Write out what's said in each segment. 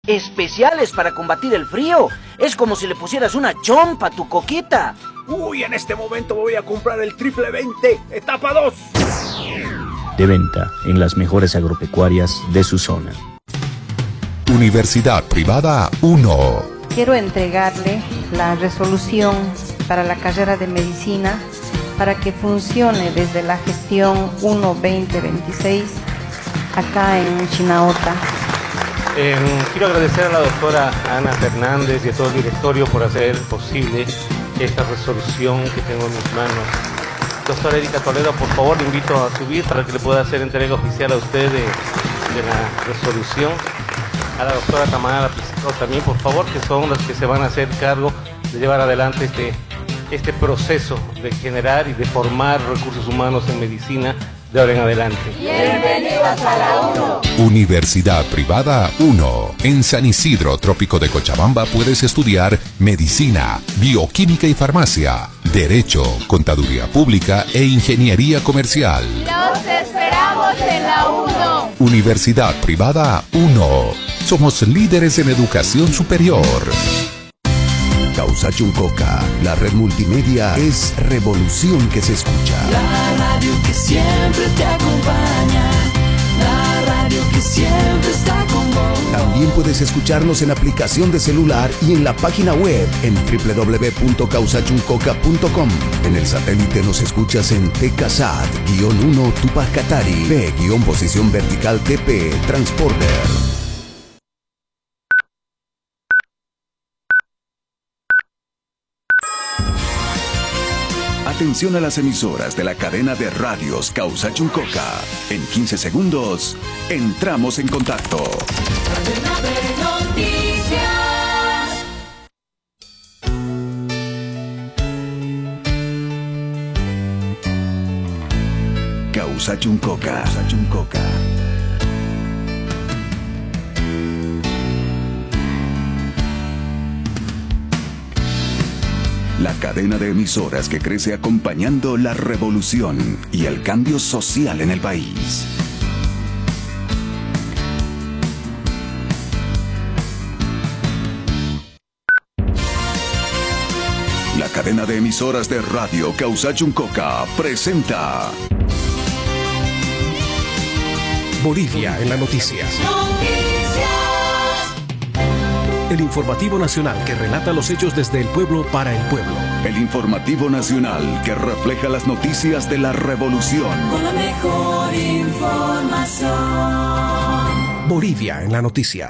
especiales para combatir el frío. Es como si le pusieras una chompa a tu coquita. Uy, en este momento voy a comprar el Triple 20, etapa 2. De venta en las mejores agropecuarias de su zona. Universidad Privada 1. Quiero entregarle la resolución para la carrera de medicina para que funcione desde la gestión 1-2026 acá en Chinaota. Quiero agradecer a la doctora Ana Fernández y a todo el directorio por hacer posible esta resolución que tengo en mis manos. Doctora Erika Toledo, por favor, le invito a subir para que le pueda hacer entrega oficial a usted de la resolución. A la doctora Tamara Pizarro también, por favor, que son los que se van a hacer cargo de llevar adelante este proceso de generar y de formar recursos humanos en medicina de ahora en adelante. Bienvenidos a la 1. Universidad Privada 1. En San Isidro, Trópico de Cochabamba, puedes estudiar Medicina, Bioquímica y Farmacia, Derecho, Contaduría Pública e Ingeniería Comercial. Los esperamos en la 1. Universidad Privada 1. Somos líderes en educación superior. Causa Chuncoca, la red multimedia es revolución que se escucha. La radio que siempre te acompaña, la radio que siempre está con vos. También puedes escucharnos en aplicación de celular y en la página web en www.causachuncoca.com. En el satélite nos escuchas en TKSAT-1 Tupac Katari, P-posición vertical TP, Transporter. Atención a las emisoras de la cadena de radios Causa Chuncoca. En 15 segundos, entramos en contacto. Cadena de noticias. Causa Chuncoca. Causa Chuncoca. La cadena de emisoras que crece acompañando la revolución y el cambio social en el país. La cadena de emisoras de radio Causa Chuncoca presenta Bolivia en la noticia. El informativo nacional que relata los hechos desde el pueblo para el pueblo. El informativo nacional que refleja las noticias de la revolución. Con la mejor información. Bolivia en la noticia.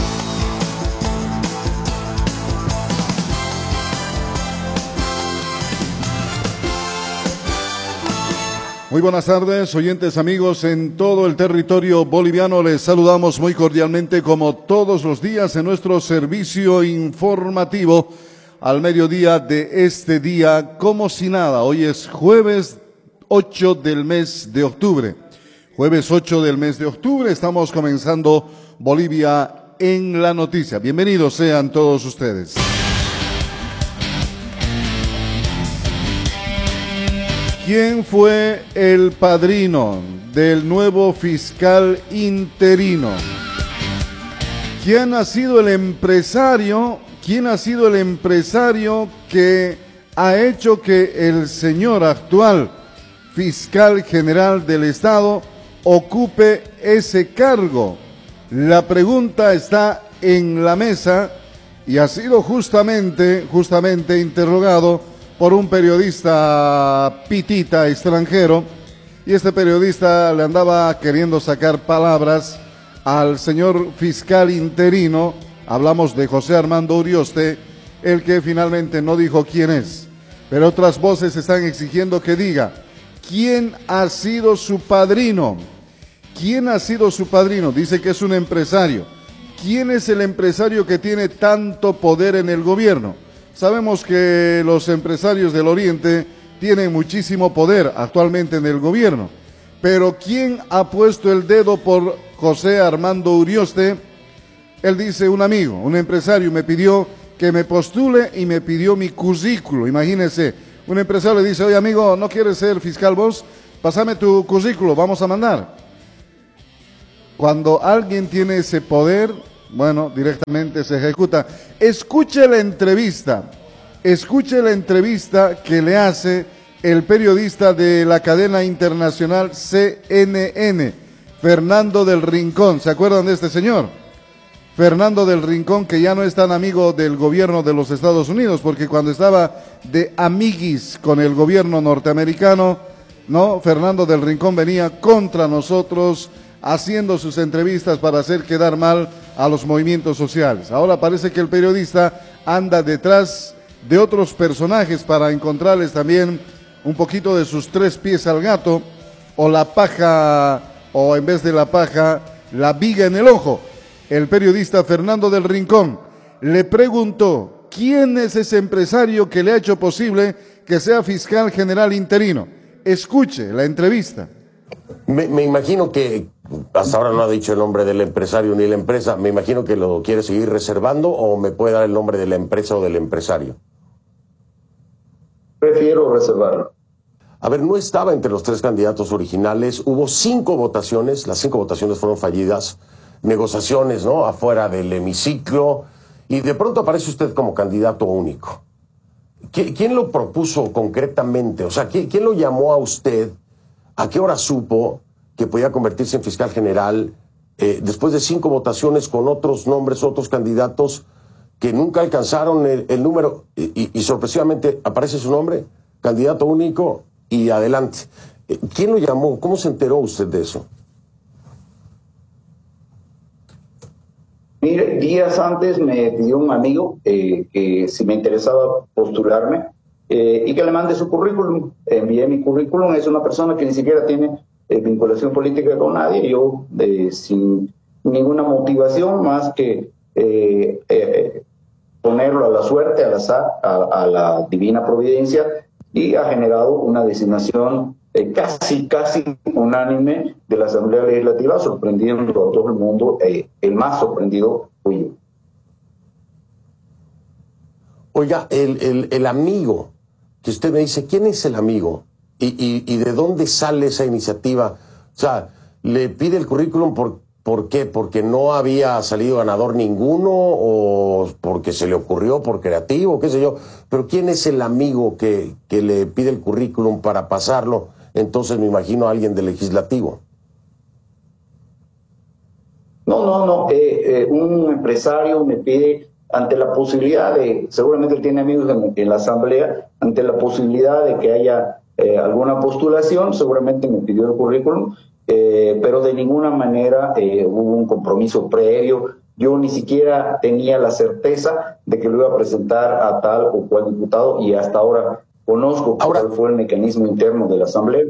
Muy buenas tardes, oyentes amigos en todo el territorio boliviano. Les saludamos muy cordialmente como todos los días en nuestro servicio informativo al mediodía de este día como si nada. Hoy es jueves 8 del mes de octubre. Jueves 8 del mes de octubre estamos comenzando Bolivia en la noticia. Bienvenidos sean todos ustedes. ¿Quién fue el padrino del nuevo fiscal interino? ¿Quién ha sido el empresario? ¿Quién ha sido el empresario que ha hecho que el señor actual fiscal general del Estado ocupe ese cargo? La pregunta está en la mesa y ha sido justamente interrogado por un periodista pitita extranjero, y este periodista le andaba queriendo sacar palabras al señor fiscal interino. Hablamos de José Armando Urioste, el que finalmente no dijo quién es, pero otras voces están exigiendo que diga quién ha sido su padrino. ¿Quién ha sido su padrino? Dice que es un empresario. ¿Quién es el empresario que tiene tanto poder en el gobierno? Sabemos que los empresarios del Oriente tienen muchísimo poder actualmente en el gobierno, pero ¿quién ha puesto el dedo por José Armando Urioste? Él dice, un amigo, un empresario me pidió que me postule y me pidió mi currículo. Imagínense, un empresario le dice, oye amigo, ¿no quieres ser fiscal vos? Pásame tu currículo, vamos a mandar. Cuando alguien tiene ese poder, Bueno, directamente se ejecuta. Escuche la entrevista que le hace el periodista de la cadena internacional CNN, Fernando del Rincón. ¿Se acuerdan de este señor? Fernando del Rincón, que ya no es tan amigo del gobierno de los Estados Unidos, porque cuando estaba de amiguis con el gobierno norteamericano, no, Fernando del Rincón venía contra nosotros, haciendo sus entrevistas para hacer quedar mal a los movimientos sociales. Ahora parece que el periodista anda detrás de otros personajes para encontrarles también un poquito de sus tres pies al gato, o la paja, o en vez de la paja, la viga en el ojo. El periodista Fernando del Rincón le preguntó quién es ese empresario que le ha hecho posible que sea fiscal general interino. Escuche la entrevista. Me imagino que hasta ahora no ha dicho el nombre del empresario ni la empresa. Me imagino que lo quiere seguir reservando, o me puede dar el nombre de la empresa o del empresario. Prefiero reservarlo. A ver, no estaba entre los tres candidatos originales. Hubo 5 votaciones. Las 5 votaciones fueron fallidas. Negociaciones, ¿no? Afuera del hemiciclo. Y de pronto aparece usted como candidato único. ¿Quién lo propuso concretamente? O sea, ¿quién lo llamó a usted? ¿A qué hora supo que podía convertirse en fiscal general después de 5 votaciones con otros nombres, otros candidatos que nunca alcanzaron el número y sorpresivamente aparece su nombre, candidato único y adelante? ¿Quién lo llamó? ¿Cómo se enteró usted de eso? Mire, días antes me pidió un amigo que si me interesaba postularme y que le mande su currículum. Envié mi currículum. Es una persona que ni siquiera tiene vinculación política con nadie. Yo, sin ninguna motivación más que ponerlo a la suerte, al azar, a la divina providencia, y ha generado una designación casi unánime de la Asamblea Legislativa, sorprendiendo a todo el mundo. El más sorprendido fui yo. Oiga, el amigo que usted me dice, ¿quién es el amigo? ¿Y de dónde sale esa iniciativa? O sea, ¿le pide el currículum por qué? ¿Porque no había salido ganador ninguno? ¿O porque se le ocurrió por creativo? ¿Qué sé yo? Pero ¿quién es el amigo que le pide el currículum para pasarlo? Entonces me imagino a alguien del legislativo. No. Un empresario me pide, ante la posibilidad seguramente él tiene amigos en la asamblea, ante la posibilidad de que haya alguna postulación, seguramente me pidió el currículum, pero de ninguna manera hubo un compromiso previo. Yo ni siquiera tenía la certeza de que lo iba a presentar a tal o cual diputado, y hasta ahora conozco cuál fue el mecanismo interno de la asamblea.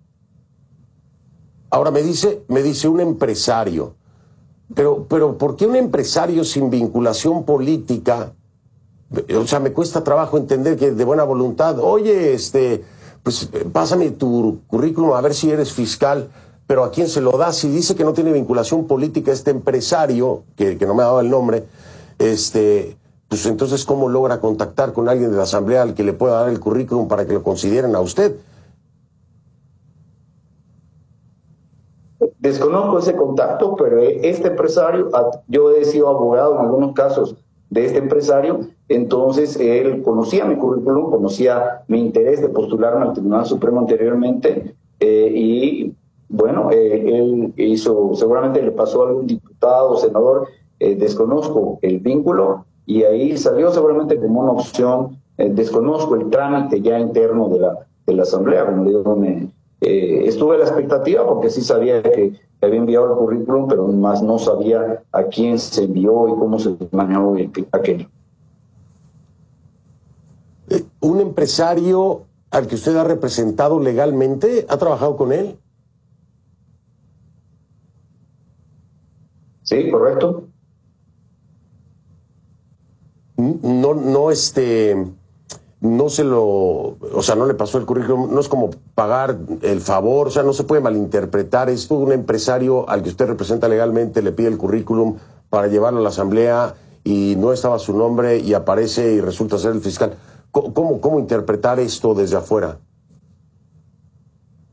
Ahora me dice un empresario. Pero ¿por qué un empresario sin vinculación política? O sea, me cuesta trabajo entender que de buena voluntad, oye, pues pásame tu currículum a ver si eres fiscal, pero ¿a quién se lo da? Si dice que no tiene vinculación política este empresario, que no me ha dado el nombre, pues entonces ¿cómo logra contactar con alguien de la asamblea al que le pueda dar el currículum para que lo consideren a usted? Desconozco ese contacto, pero este empresario, yo he sido abogado en algunos casos de este empresario, entonces él conocía mi currículum, conocía mi interés de postularme al Tribunal Supremo anteriormente, y bueno, él hizo, seguramente le pasó a algún diputado, senador, desconozco el vínculo, y ahí salió seguramente como una opción. Desconozco el trámite ya interno de la Asamblea, como digo, estuve a la expectativa porque sí sabía que había enviado el currículum, pero más no sabía a quién se envió y cómo se manejó aquello. ¿Un empresario al que usted ha representado legalmente ha trabajado con él? Sí, correcto. No se lo, o sea, no le pasó el currículum, no es como pagar el favor, o sea, no se puede malinterpretar. Es todo un empresario al que usted representa legalmente, le pide el currículum para llevarlo a la asamblea y no estaba su nombre y aparece y resulta ser el fiscal. ¿Cómo interpretar esto desde afuera?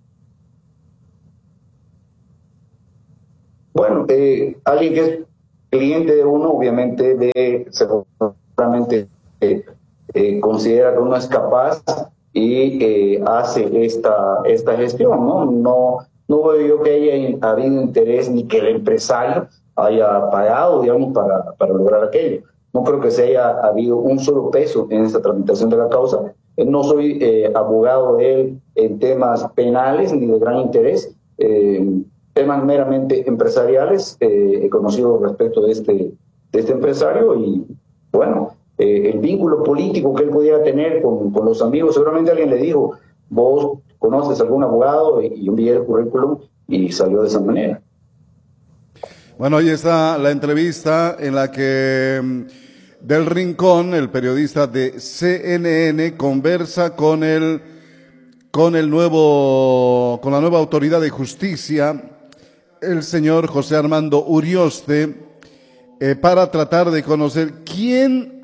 Bueno, alguien que es cliente de uno, obviamente, seguramente considera que uno es capaz y hace esta gestión, ¿no? No veo yo que haya habido interés ni que el empresario haya pagado, digamos, para lograr aquello. No creo que se haya habido un solo peso en esta tramitación de la causa. No soy abogado de él en temas penales ni de gran interés. Temas meramente empresariales he conocido respecto de este empresario y, bueno, el vínculo político que él pudiera tener con los amigos. Seguramente alguien le dijo, vos conoces a algún abogado, y envié el currículum y salió de esa manera. Bueno, ahí está la entrevista en la que Del Rincón, el periodista de CNN, conversa con la nueva autoridad de justicia, el señor José Armando Urioste, para tratar de conocer quién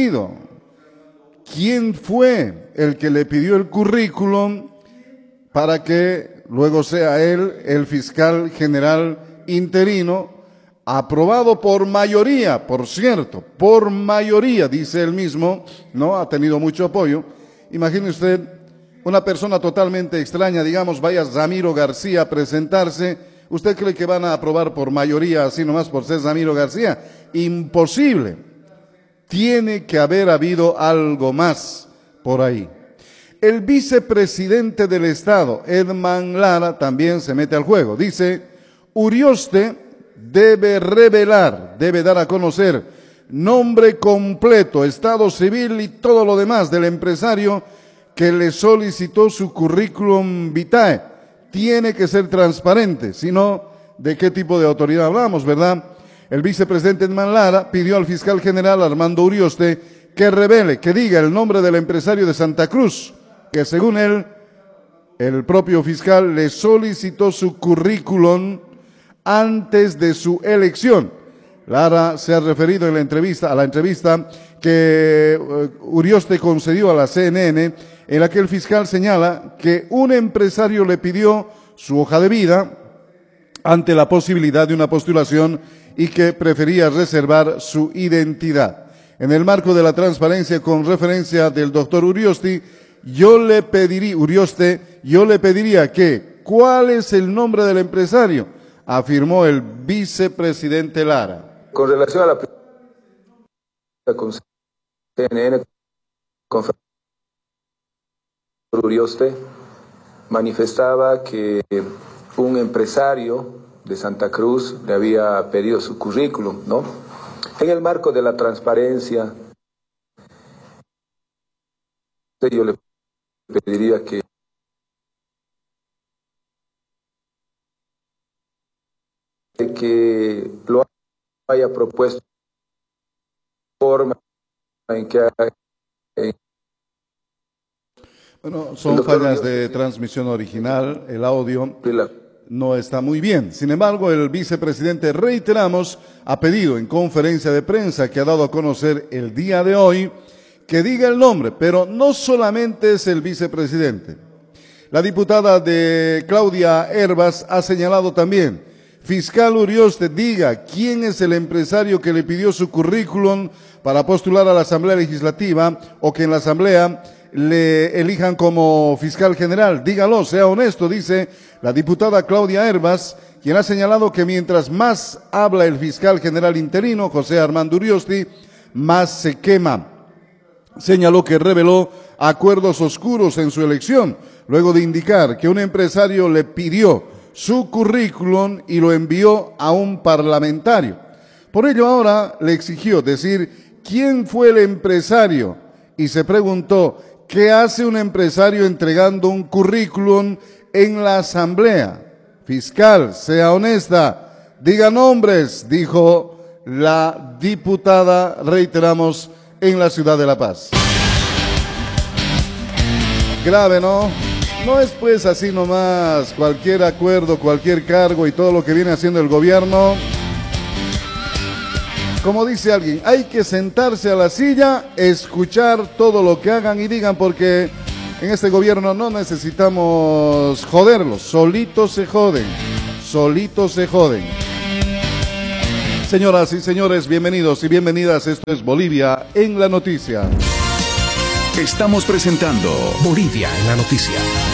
fue el que le pidió el currículum para que luego sea él el fiscal general interino, aprobado por mayoría, por cierto, por mayoría, dice él mismo, ¿no? Ha tenido mucho apoyo. Imagine usted una persona totalmente extraña, digamos, vaya Ramiro García a presentarse. ¿Usted cree que van a aprobar por mayoría así nomás por ser Ramiro García? Imposible. Tiene que haber habido algo más por ahí. El vicepresidente del Estado, Edman Lara, también se mete al juego. Dice, Urioste debe revelar, debe dar a conocer nombre completo, estado civil y todo lo demás del empresario que le solicitó su currículum vitae. Tiene que ser transparente, si no, ¿de qué tipo de autoridad hablamos, verdad? El vicepresidente Edman Lara pidió al fiscal general Armando Urioste que revele, que diga el nombre del empresario de Santa Cruz, que según él, el propio fiscal le solicitó su currículum antes de su elección. Lara se ha referido a la entrevista que Urioste concedió a la CNN, en la que el fiscal señala que un empresario le pidió su hoja de vida ante la posibilidad de una postulación y que prefería reservar su identidad. En el marco de la transparencia, con referencia del doctor Urioste, yo le pediría que, ¿cuál es el nombre del empresario?, afirmó el vicepresidente Lara. Con relación a la con CNN, con Urioste, manifestaba que un empresario de Santa Cruz le había pedido su currículum, ¿no? En el marco de la transparencia, yo le pediría que lo haya propuesto forma en que bueno, son fallas de transmisión original, el audio no está muy bien. Sin embargo, el vicepresidente, reiteramos, ha pedido en conferencia de prensa que ha dado a conocer el día de hoy que diga el nombre, pero no solamente es el vicepresidente. La diputada de Claudia Herbas ha señalado también, fiscal Urioste, diga quién es el empresario que le pidió su currículum para postular a la Asamblea Legislativa o que en la Asamblea le elijan como fiscal general. Dígalo, sea honesto, dice la diputada Claudia Herbas, quien ha señalado que mientras más habla el fiscal general interino, José Armando Urioste, más se quema. Señaló que reveló acuerdos oscuros en su elección, luego de indicar que un empresario le pidió su currículum y lo envió a un parlamentario. Por ello ahora le exigió decir quién fue el empresario y se preguntó qué hace un empresario entregando un currículum en la asamblea. Fiscal, sea honesta, diga nombres, dijo la diputada, reiteramos, en la ciudad de La Paz. Grave, ¿no? No es pues así nomás cualquier acuerdo, cualquier cargo y todo lo que viene haciendo el gobierno. Como dice alguien, hay que sentarse a la silla, escuchar todo lo que hagan y digan, porque en este gobierno no necesitamos joderlos, solitos se joden, solitos se joden. Señoras y señores, bienvenidos y bienvenidas. Esto es Bolivia en la Noticia. Estamos presentando Bolivia en la Noticia.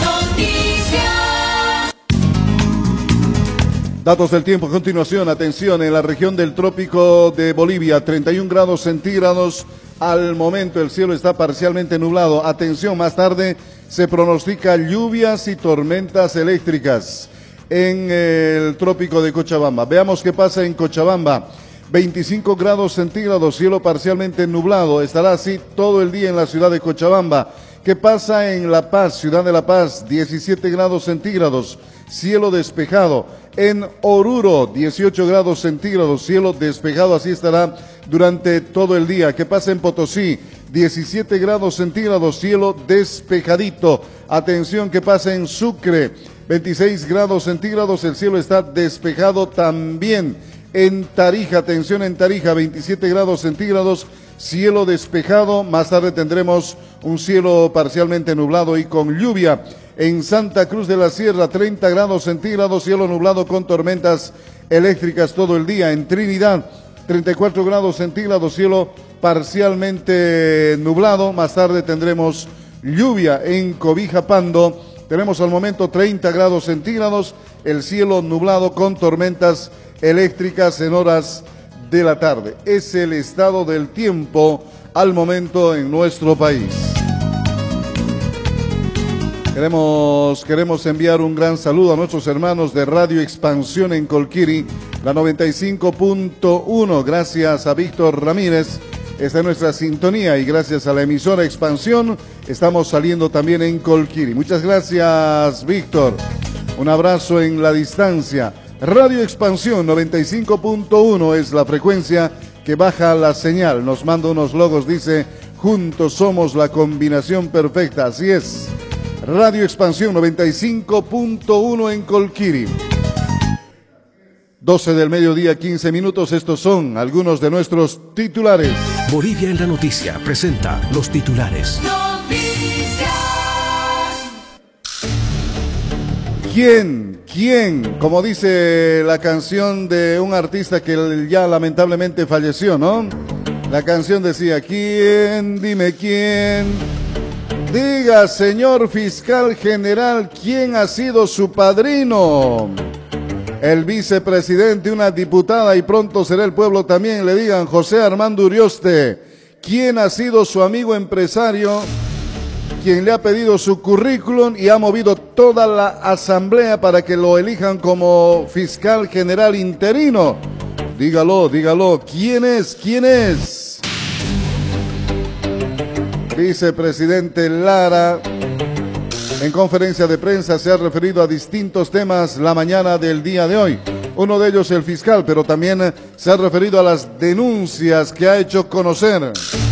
Datos del tiempo a continuación. Atención, en la región del trópico de Bolivia, 31 grados centígrados. Al momento el cielo está parcialmente nublado. Atención, más tarde se pronostica lluvias y tormentas eléctricas en el trópico de Cochabamba. Veamos qué pasa en Cochabamba. 25 grados centígrados, cielo parcialmente nublado. Estará así todo el día en la ciudad de Cochabamba. ¿Qué pasa en La Paz, ciudad de La Paz? 17 grados centígrados, cielo despejado. En Oruro, 18 grados centígrados, cielo despejado. Así estará durante todo el día. ¿Qué pasa en Potosí? 17 grados centígrados, cielo despejadito. Atención, ¿qué pasa en Sucre? 26 grados centígrados, el cielo está despejado también. En Tarija, atención, en Tarija, 27 grados centígrados, cielo despejado. Más tarde tendremos un cielo parcialmente nublado y con lluvia. En Santa Cruz de la Sierra, 30 grados centígrados, cielo nublado con tormentas eléctricas todo el día. En Trinidad, 34 grados centígrados, cielo parcialmente nublado. Más tarde tendremos lluvia. En Cobija Pando, tenemos al momento 30 grados centígrados, el cielo nublado con tormentas eléctricas en horas de la tarde. Es el estado del tiempo al momento en nuestro país. Queremos enviar un gran saludo a nuestros hermanos de Radio Expansión en Colquiri, la 95.1. Gracias a Víctor Ramírez. Está en nuestra sintonía y gracias a la emisora Expansión estamos saliendo también en Colquiri. Muchas gracias, Víctor. Un abrazo en la distancia. Radio Expansión 95.1 es la frecuencia que baja la señal. Nos manda unos logos, dice, juntos somos la combinación perfecta. Así es. Radio Expansión 95.1 en Colquiri. 12 del mediodía, 15 minutos. Estos son algunos de nuestros titulares. Bolivia en la Noticia presenta los titulares. ¿Quién? Como dice la canción de un artista que ya lamentablemente falleció, ¿no? La canción decía, ¿quién? Dime quién. Diga, señor fiscal general, ¿quién ha sido su padrino? El vicepresidente, una diputada y pronto será el pueblo también, le digan José Armando Urioste, ¿quién ha sido su amigo empresario, quien le ha pedido su currículum y ha movido toda la asamblea para que lo elijan como fiscal general interino? Dígalo, ¿quién es? Vicepresidente Lara, en conferencia de prensa se ha referido a distintos temas la mañana del día de hoy. Uno de ellos el fiscal, pero también se ha referido a las denuncias que ha hecho conocer.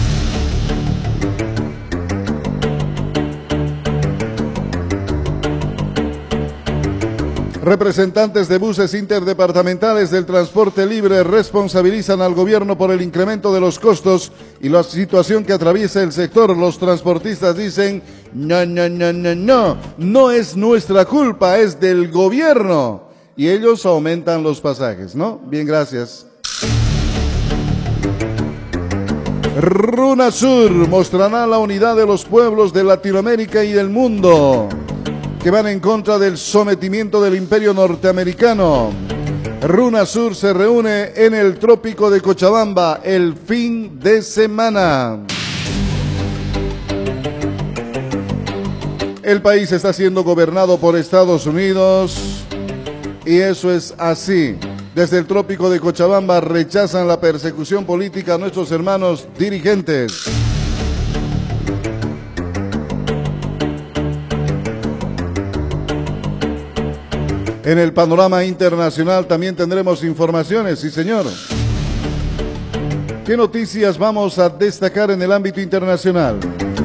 Representantes de buses interdepartamentales del transporte libre responsabilizan al gobierno por el incremento de los costos y la situación que atraviesa el sector. Los transportistas dicen, no es nuestra culpa, es del gobierno. Y ellos aumentan los pasajes, ¿no? Bien, gracias. RUNASUR mostrará la unidad de los pueblos de Latinoamérica y del mundo que van en contra del sometimiento del imperio norteamericano. RUNASUR se reúne en el trópico de Cochabamba el fin de semana. El país está siendo gobernado por Estados Unidos y eso es así. Desde el trópico de Cochabamba rechazan la persecución política a nuestros hermanos dirigentes. En el panorama internacional también tendremos informaciones, sí señor. ¿Qué noticias vamos a destacar en el ámbito internacional?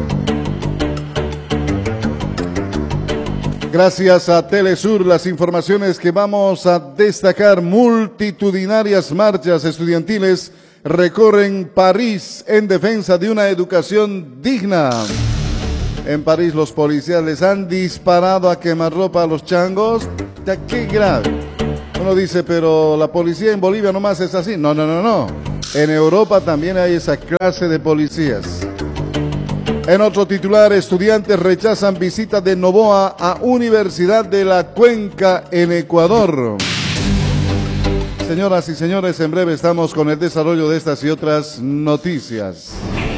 Gracias a Telesur, las informaciones que vamos a destacar: multitudinarias marchas estudiantiles recorren París en defensa de una educación digna. En París los policías les han disparado a quemarropa a los changos. ¡Qué grave! Uno dice, pero la policía en Bolivia nomás es así. No. En Europa también hay esa clase de policías. En otro titular, estudiantes rechazan visita de Noboa a Universidad de la Cuenca en Ecuador. Señoras y señores, en breve estamos con el desarrollo de estas y otras noticias.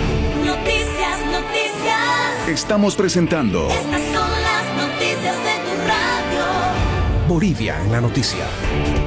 Noticias. Estamos presentando. Estas son las noticias de tu radio. Bolivia en la noticia.